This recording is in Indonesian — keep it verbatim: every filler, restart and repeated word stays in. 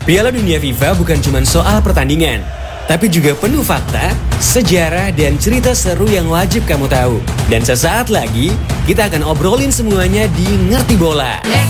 Piala Dunia FIFA bukan cuma soal pertandingan, tapi juga penuh fakta, sejarah, dan cerita seru yang wajib kamu tahu. Dan sesaat lagi, kita akan obrolin semuanya di Ngerti Bola.